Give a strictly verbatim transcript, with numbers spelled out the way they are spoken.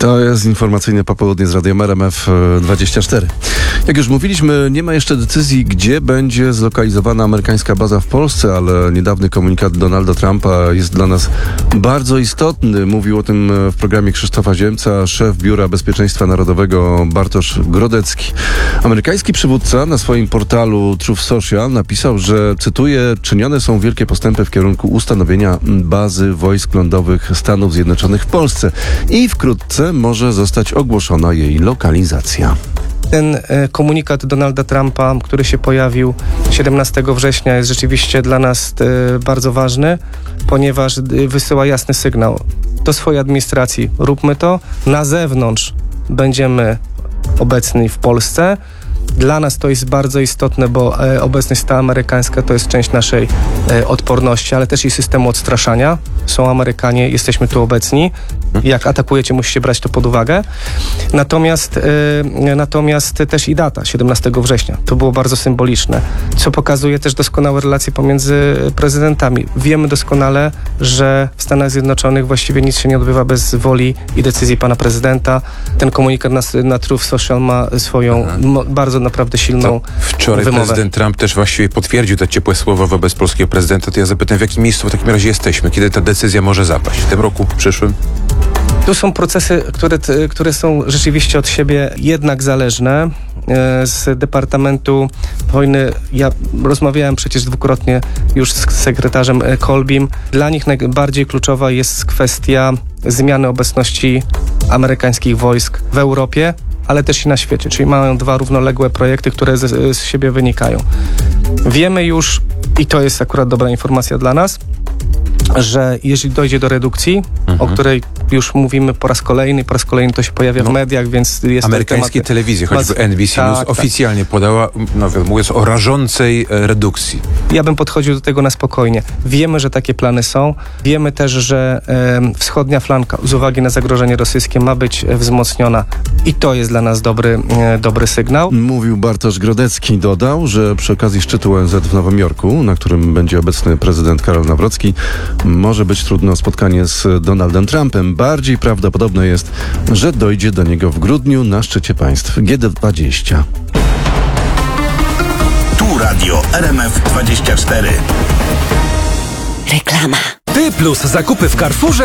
To jest informacyjne popołudnie z Radiem R M F dwadzieścia cztery. Jak już mówiliśmy, nie ma jeszcze decyzji, gdzie będzie zlokalizowana amerykańska baza w Polsce, ale niedawny komunikat Donalda Trumpa jest dla nas bardzo istotny. Mówił o tym w programie Krzysztofa Ziemca szef Biura Bezpieczeństwa Narodowego Bartosz Grodecki. Amerykański przywódca na swoim portalu Truth Social napisał, że, cytuję, czynione są wielkie postępy w kierunku ustanowienia bazy wojsk lądowych Stanów Zjednoczonych w Polsce i wkrótce może zostać ogłoszona jej lokalizacja. Ten komunikat Donalda Trumpa, który się pojawił siedemnastego września, jest rzeczywiście dla nas bardzo ważny, ponieważ wysyła jasny sygnał do swojej administracji. Róbmy to. Na zewnątrz będziemy obecni w Polsce. Dla nas to jest bardzo istotne, bo e, obecność ta amerykańska to jest część naszej e, odporności, ale też i systemu odstraszania. Są Amerykanie, jesteśmy tu obecni. Jak atakujecie, musicie brać to pod uwagę. Natomiast, e, natomiast też i data, siedemnastego września. To było bardzo symboliczne, co pokazuje też doskonałe relacje pomiędzy prezydentami. Wiemy doskonale, że w Stanach Zjednoczonych właściwie nic się nie odbywa bez woli i decyzji pana prezydenta. Ten komunikat na, na Truth Social ma swoją mo, bardzo naprawdę silną to wczoraj wymowę. Prezydent Trump też właściwie potwierdził te ciepłe słowa wobec polskiego prezydenta. To ja zapytam, w jakim miejscu w takim razie jesteśmy? Kiedy ta decyzja może zapaść? W tym roku, w przyszłym? Tu są procesy, które, które są rzeczywiście od siebie jednak zależne. Z Departamentu Wojny, ja rozmawiałem przecież dwukrotnie już z sekretarzem Kolbim. Dla nich najbardziej kluczowa jest kwestia zmiany obecności amerykańskich wojsk w Europie, ale też i na świecie, czyli mają dwa równoległe projekty, które z, z siebie wynikają. Wiemy już, i to jest akurat dobra informacja dla nas, że jeżeli dojdzie do redukcji, mhm. o której już mówimy po raz kolejny, po raz kolejny to się pojawia no. w mediach, więc jest amerykańskie temat... telewizje, choćby N B C tak, News tak. oficjalnie podała, no, mówiąc o rażącej redukcji. Ja bym podchodził do tego na spokojnie. Wiemy, że takie plany są. Wiemy też, że e, wschodnia flanka z uwagi na zagrożenie rosyjskie ma być wzmocniona i to jest dla nas dobry, e, dobry sygnał. Mówił Bartosz Grodecki. Dodał, że przy okazji szczytu O N Z w Nowym Jorku, na którym będzie obecny prezydent Karol Nawrocki, może być trudno spotkanie z Donaldem Trumpem. Bardziej prawdopodobne jest, że dojdzie do niego w grudniu na szczycie państw G dwadzieścia. Tu Radio R M F dwadzieścia cztery. Reklama. Ty plus zakupy w Carrefourze